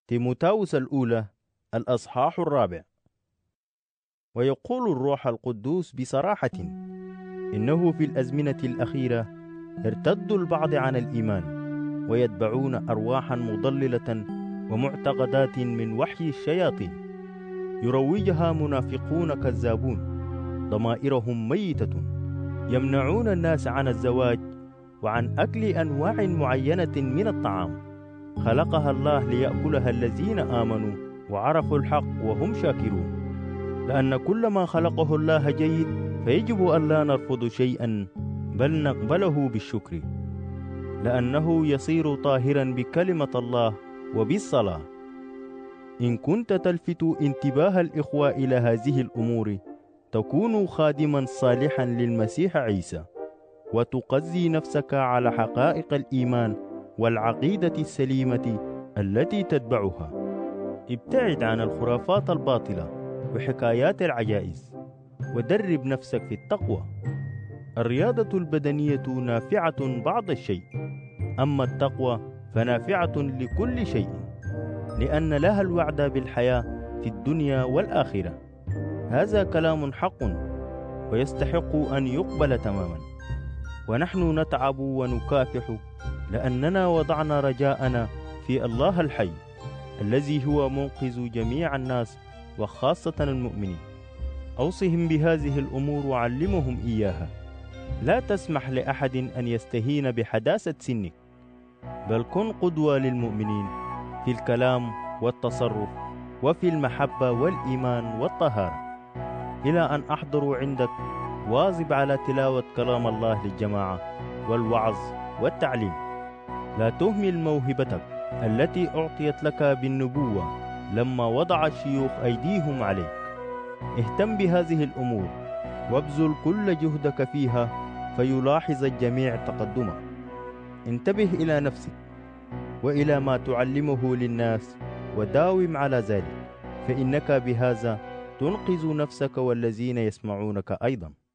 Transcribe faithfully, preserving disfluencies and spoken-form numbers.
تيموثاوس الأولى الأصحاح الرابع. ويقول الروح القدوس بصراحة إنه في الأزمنة الأخيرة ارتد البعض عن الإيمان ويتبعون أرواحا مضللة ومعتقدات من وحي الشياطين يروجها منافقون كذابون ضمائرهم ميتة يمنعون الناس عن الزواج وعن أكل أنواع معينة من الطعام خلقها الله ليأكلها الذين آمنوا وعرفوا الحق وهم شاكرون، لأن كل ما خلقه الله جيد فيجب أن لا نرفض شيئا بل نقبله بالشكر، لأنه يصير طاهرا بكلمة الله وبالصلاة. إن كنت تلفت انتباه الإخوة إلى هذه الأمور تكون خادما صالحا للمسيح عيسى، وتقضي نفسك على حقائق الإيمان والعقيدة السليمة التي تتبعها. ابتعد عن الخرافات الباطلة وحكايات العجائز، ودرب نفسك في التقوى. الرياضة البدنية نافعة بعض الشيء، أما التقوى فنافعة لكل شيء، لأن لها الوعد بالحياة في الدنيا والآخرة. هذا كلام حق ويستحق أن يقبل تماما، ونحن نتعب ونكافح لأننا وضعنا رجاءنا في الله الحي الذي هو منقذ جميع الناس وخاصة المؤمنين. أوصهم بهذه الأمور وعلمهم إياها. لا تسمح لأحد أن يستهين بحداثة سنك، بل كن قدوة للمؤمنين في الكلام والتصرف وفي المحبة والإيمان والطهارة. إلى أن أحضر عندك واظب على تلاوة كلام الله للجماعة والوعظ والتعليم. لا تهمل موهبتك التي أعطيت لك بالنبوة لما وضع الشيوخ أيديهم عليك. اهتم بهذه الأمور وابذل كل جهدك فيها فيلاحظ الجميع تقدمك. انتبه إلى نفسك وإلى ما تعلمه للناس وداوم على ذلك، فإنك بهذا تنقذ نفسك والذين يسمعونك أيضا.